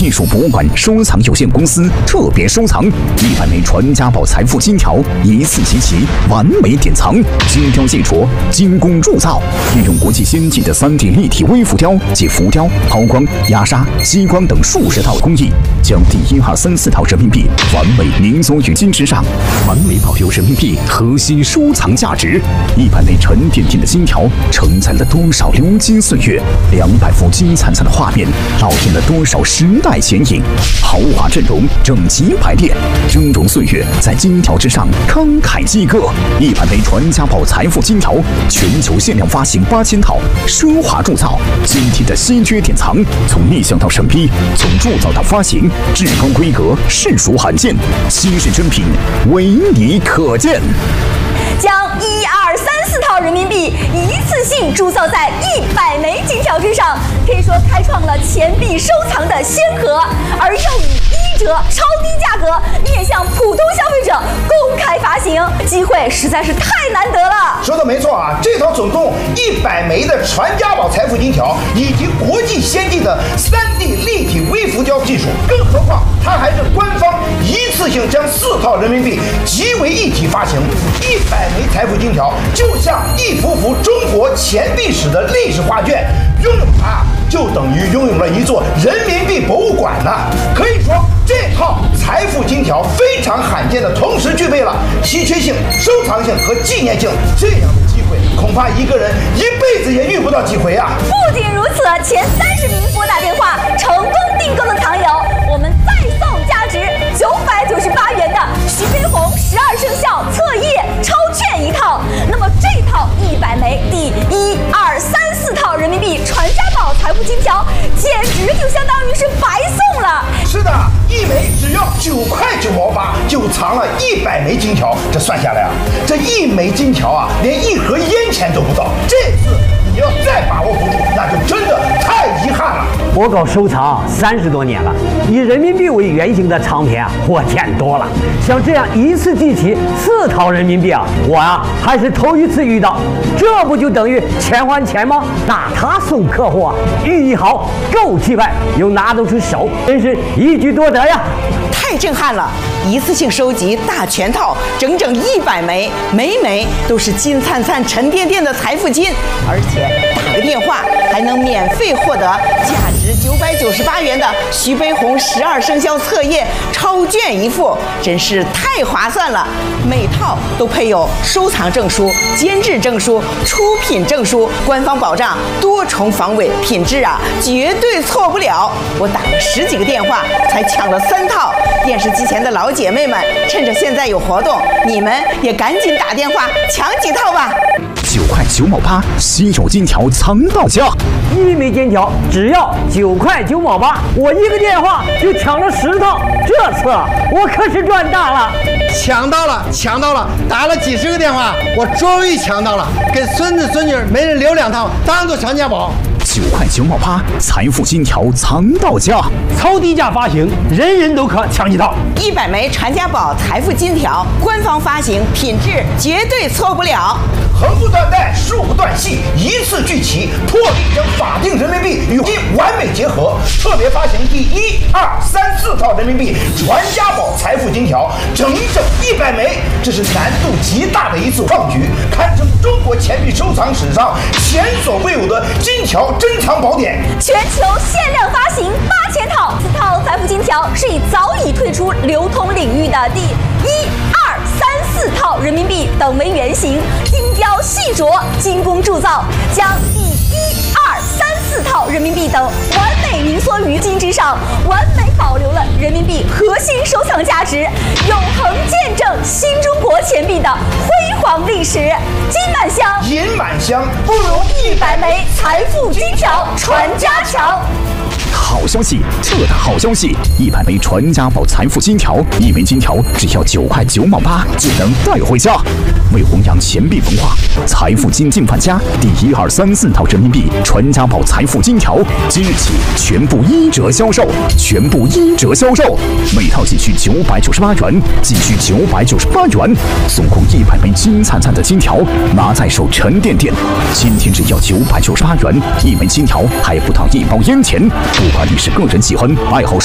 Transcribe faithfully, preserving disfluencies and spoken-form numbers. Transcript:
艺术博物馆收藏有限公司特别收藏一百枚传家宝财富金条，一次集齐，完美典藏。金雕细琢，精工铸造，运用国际先进的 三 D 立体微浮雕及浮雕、抛光、压砂、激光等数十套工艺，将第一二三四套人民币完美凝缩于金之上，完美保留人民币核心收藏价值。一百枚沉甸甸的金条，承载了多少流金岁月？两百幅金灿灿的画面，烙印了多少时代剪影？豪华阵容，整齐排列，峥嵘岁月在金条之上慷慨激歌。一百枚传家宝财富金条，全球限量发行八千套，奢华铸造，今天的稀缺典藏，从立项到审批，从铸造到发行，至高规格，实属罕见，稀世珍品，唯你可见。 将一二三四套人民币一次性铸造在一百枚金条之上，可以说开创了钱币收藏的先河，而又以一折超低价格面向普通消费者公开发行，机会实在是太难得了。 说的没错啊，这套总共一百枚的传家宝财富金条，以及国际先进的 三 D 立体微浮雕技术，更何况它还是官方一次性将四套人民币集为一体发行。一百枚财富金条就像一幅幅中国钱币史的历史画卷，拥有它就等于拥有了一座人民币博物馆呢。可以说，这套财富金条非常罕见的同时具备了稀缺性、收藏性和纪念性，这样的机会恐怕一个人一辈子也遇不到几回啊！ 不仅如此，前三十名拨打电话成功订购的藏友，我们再送价值九百九十八元的徐悲鸿十二生肖册页超券一套。那么这套一百枚第一二三四套人民币传家宝财富金条，简直就相当于是白送了。 是的，一枚只要九块九毛八，就藏了一百枚金条。这算下来啊，这一枚金条啊，连一盒烟钱都不到。这次你要再把握不住，那就真的太遗憾了。 我搞收藏三十多年了，以人民币为原型的藏品啊，我见多了。像这样一次集齐四套人民币啊，我啊还是头一次遇到。这不就等于钱还钱吗？那他送客户啊，寓意好，够气派，又拿得出手，真是一举多得呀！ 太震撼了！一次性收集大全套，整整一百枚，枚枚都是金灿灿、沉甸甸的财富金，而且打个电话还能免费获得价值九百九十八元的徐悲鸿十二生肖册页超卷一副，真是太划算了！每套都配有收藏证书、监制证书、出品证书，官方保障多重防伪，品质啊绝对错不了。我打了十几个电话才抢了三套。电视机前的老姐妹们，趁着现在有活动，你们也赶紧打电话抢几套吧！ 九块九毛八，稀有金条藏到家。 一枚金条只要九块九毛八，我一个电话就抢了十套，这次我可是赚大了！ 抢到了，抢到了！打了几十个电话，我终于抢到了，给孙子孙女每人留两套，当做传家宝。 九块九毛八，财富金条藏到家， 超低价发行，人人都可抢几套。 一百枚传家宝财富金条，官方发行，品质绝对错不了。 横不断带，竖不断系，一次聚齐，破例将法定人民币与金完美结合。特别发行第一、二、三、四套人民币传家宝财富金条，整整一百枚，这是难度极大的一次创举，堪称中国钱币收藏史上前所未有的金条珍藏宝典。 全球限量发行八千套，此套财富金条是以早已退出流通领域的第一、二、三、四套人民币等为原型，精雕细琢，精工铸造，将第一、二、三、四套人民币等完美凝缩于金之上，完美保留了人民币核心收藏价值，永恒见证新中国钱币的辉煌历史。金满箱， 银满箱，不如一百枚财富金条传家强。 好消息，特大好消息！一百枚传家宝财富金条，一枚金条只要九块九毛八就能带回家。为弘扬钱币文化，财富金进范家第一二三四套人民币传家宝财富金条，即日起全部一折销售，全部一折销售，每套仅需九百九十八元，仅需九百九十八元，送空一百枚金灿灿的金条，拿在手沉甸甸。今天只要九百九十八元，一枚金条还不到一包烟钱。不管你是个人喜欢、爱好。